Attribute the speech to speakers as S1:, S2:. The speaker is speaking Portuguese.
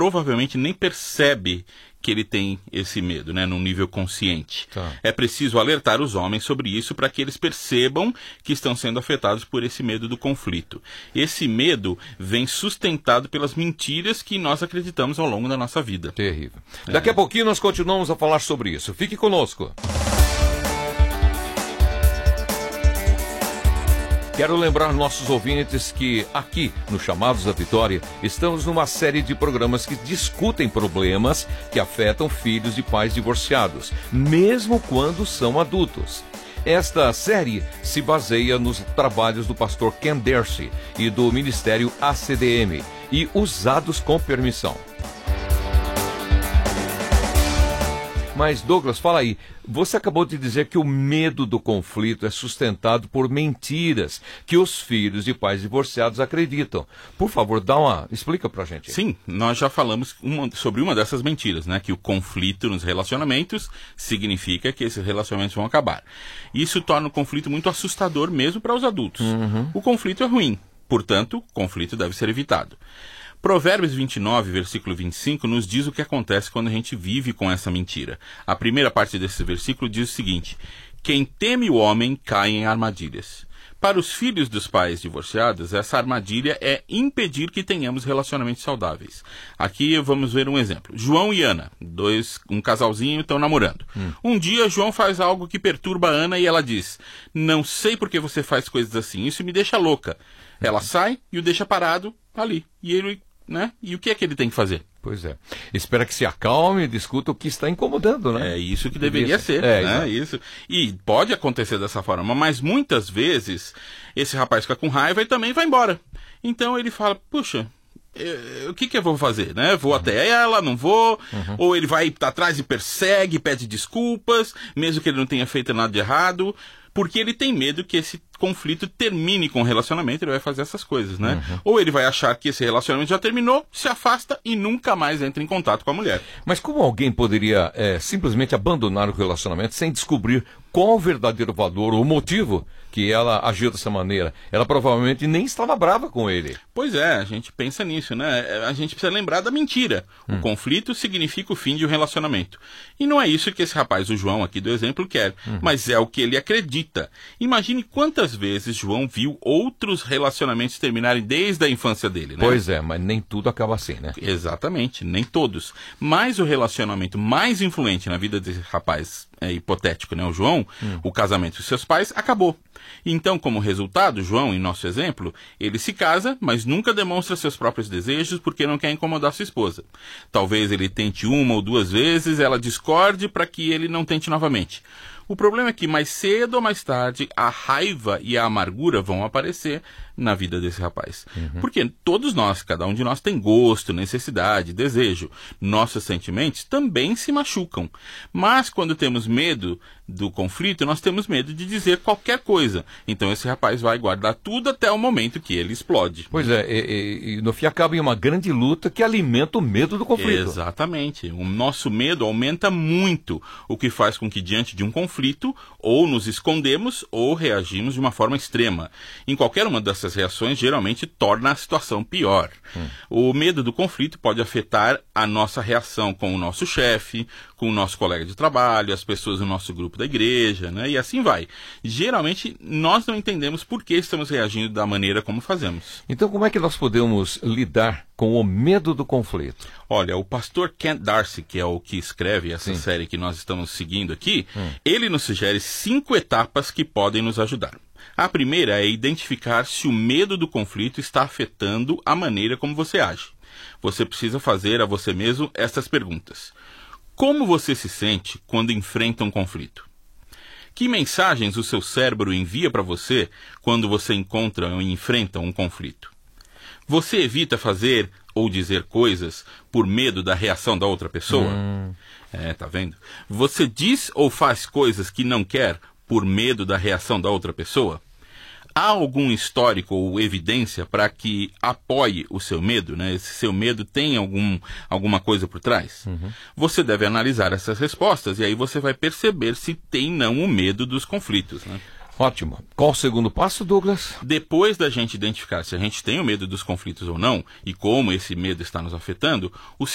S1: provavelmente nem percebe que ele tem esse medo, né, num nível consciente.
S2: Tá.
S1: É preciso alertar os homens sobre isso para que eles percebam que estão sendo afetados por esse medo do conflito. Esse medo vem sustentado pelas mentiras que nós acreditamos ao longo da nossa vida.
S2: Terrível. Daqui a pouquinho nós continuamos a falar sobre isso. Fique conosco. Quero lembrar nossos ouvintes que aqui, no Chamados da Vitória, estamos numa série de programas que discutem problemas que afetam filhos de pais divorciados, mesmo quando são adultos. Esta série se baseia nos trabalhos do pastor Ken Darcy e do Ministério ACDM e usados com permissão. Mas, Douglas, fala aí, você acabou de dizer que o medo do conflito é sustentado por mentiras que os filhos de pais divorciados acreditam. Por favor, explica pra gente.
S1: Sim, nós já falamos sobre uma dessas mentiras, né? Que o conflito nos relacionamentos significa que esses relacionamentos vão acabar. Isso torna o conflito muito assustador mesmo para os adultos. O conflito é ruim, portanto, o conflito deve ser evitado. Provérbios 29, versículo 25, nos diz o que acontece quando a gente vive com essa mentira. A primeira parte desse versículo diz o seguinte: quem teme o homem cai em armadilhas. Para os filhos dos pais divorciados, essa armadilha é impedir que tenhamos relacionamentos saudáveis. Aqui vamos ver um exemplo. João e Ana, um casalzinho, estão namorando. Um dia, João faz algo que perturba a Ana e ela diz: não sei por que você faz coisas assim, isso me deixa louca. Ela sai e o deixa parado ali. E ele, né? E o que é que ele tem que fazer?
S2: Pois é. Espera que se acalme e discuta o que está incomodando, né?
S1: É isso que deveria ser, né? Isso. E pode acontecer dessa forma, mas muitas vezes esse rapaz fica com raiva e também vai embora. Então ele fala, puxa, o que eu vou fazer, né? Vou até ela, não vou, ou ele vai atrás e persegue, pede desculpas, mesmo que ele não tenha feito nada de errado, porque ele tem medo que esse conflito termine com o relacionamento, ele vai fazer essas coisas, né? Ou ele vai achar que esse relacionamento já terminou, se afasta e nunca mais entra em contato com a mulher.
S2: Mas como alguém poderia simplesmente abandonar o relacionamento sem descobrir qual o verdadeiro valor ou motivo que ela agiu dessa maneira? Ela provavelmente nem estava brava com ele.
S1: Pois é, a gente pensa nisso, né? A gente precisa lembrar da mentira. O conflito significa o fim de um relacionamento. E não é isso que esse rapaz, o João aqui do exemplo, quer, mas é o que ele acredita. Imagine quantas vezes João viu outros relacionamentos terminarem desde a infância dele, né?
S2: Pois é, mas nem tudo acaba assim, né?
S1: Exatamente, nem todos. Mas o relacionamento mais influente na vida desse rapaz hipotético, né, o João, o casamento dos seus pais, acabou. Então, como resultado, João, em nosso exemplo, ele se casa, mas nunca demonstra seus próprios desejos porque não quer incomodar sua esposa. Talvez ele tente uma ou duas vezes, ela discorde para que ele não tente novamente. O problema é que mais cedo ou mais tarde a raiva e a amargura vão aparecer na vida desse rapaz. Porque todos nós, cada um de nós tem gosto, necessidade, desejo. Nossos sentimentos também se machucam. Mas quando temos medo do conflito, nós temos medo de dizer qualquer coisa. Então esse rapaz vai guardar tudo até o momento que ele explode.
S2: Pois é, e no fim acaba em uma grande luta que alimenta o medo do conflito.
S1: Exatamente. O nosso medo aumenta muito, o que faz com que diante de um conflito, ou nos escondemos ou reagimos de uma forma extrema. Em qualquer uma dessas reações, geralmente torna a situação pior. O medo do conflito pode afetar a nossa reação com o nosso chefe, com o nosso colega de trabalho, as pessoas do nosso grupo da igreja, né? E assim vai. Geralmente, nós não entendemos por que estamos reagindo da maneira como fazemos.
S2: Então, como é que nós podemos lidar com o medo do conflito?
S1: Olha, o pastor Ken Darcy, que é o que escreve essa série que nós estamos seguindo aqui, ele nos sugere 5 etapas que podem nos ajudar. A primeira é identificar se o medo do conflito está afetando a maneira como você age. Você precisa fazer a você mesmo estas perguntas. Como você se sente quando enfrenta um conflito? Que mensagens o seu cérebro envia para você quando você encontra ou enfrenta um conflito? Você evita fazer ou dizer coisas por medo da reação da outra pessoa? Tá vendo? Você diz ou faz coisas que não quer por medo da reação da outra pessoa? Há algum histórico ou evidência para que apoie o seu medo, né? Esse seu medo tem alguma coisa por trás? Você deve analisar essas respostas e aí você vai perceber se tem não o medo dos conflitos, né?
S2: Ótimo. Qual o segundo passo, Douglas?
S1: Depois da gente identificar se a gente tem o medo dos conflitos ou não e como esse medo está nos afetando, o